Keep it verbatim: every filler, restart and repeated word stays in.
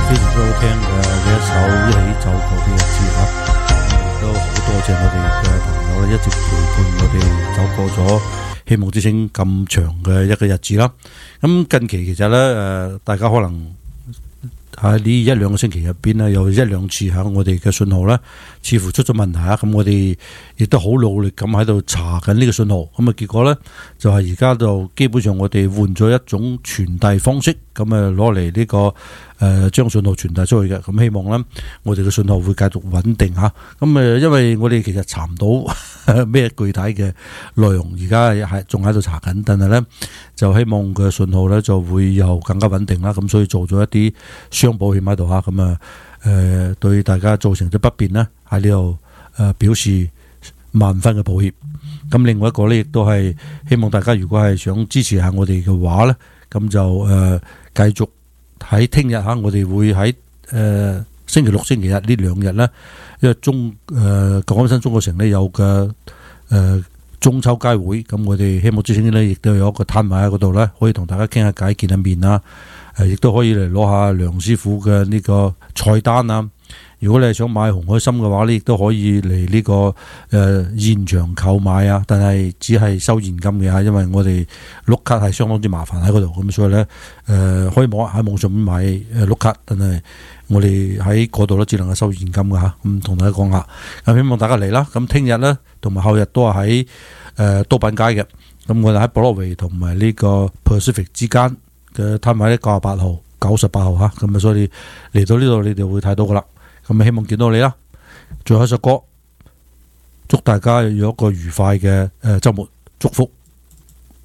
非常之好聽嘅呢一首一起走過嘅日子嚇，亦都好多謝我哋嘅朋友咧，一直陪伴我哋走過咗希望之星咁長嘅一個日子啦。咁近期其實咧誒，大家可能喺呢一兩個星期入邊咧，有一兩次喺我哋嘅信號咧，似乎出咗問題啊！咁我哋亦都好努力咁喺度查緊呢個信號，咁啊結果咧就係而家就基本上我哋換咗一種傳遞方式，咁啊攞嚟呢個誒將信號傳遞出去嘅。咁希望咧我哋嘅信號會繼續穩定嚇。咁誒因為我哋其實查唔到咩具體嘅內容，而家係仲喺度查緊，但係咧就希望個信號咧就會有更加穩定啦。咁所以做咗一啲雙保險喺度嚇，咁啊誒對大家造成咗不便咧喺呢度誒表示萬分嘅抱歉。咁另外一個咧亦都係希望大家如果係想支持下我哋嘅話咧，咁就誒繼續喺聽日嚇，我哋會喺誒星期六、星期日呢兩日咧，因為中誒港安新中國城咧有嘅誒中秋佳會，咁我哋希望之星咧亦都有一個攤位喺嗰度咧，可以同大家傾下偈、見下面啊。誒，亦都可以嚟攞下梁師傅嘅呢個菜單啊！如果你係想買紅海參嘅話咧，亦都可以嚟呢個誒、呃、現場購買啊！但係只係收現金嘅嚇，因為我哋碌卡係相當之麻煩喺嗰度，咁所以咧誒、呃、可以網喺網上面買誒碌卡，但係我哋喺嗰度咧只能夠收現金嘅嚇。咁同大家講下，咁希望大家嚟啦！咁聽日咧同埋後日都係喺誒都品街嘅，咁我哋喺 Broadway 同埋呢個 Pacific 之間嘅攤位咧，九十八號、九十八號嚇，咁啊，所以嚟到呢度你哋會睇到噶啦。咁啊，希望見到你啦。最後一首歌，祝大家有一個愉快嘅誒週末，祝福。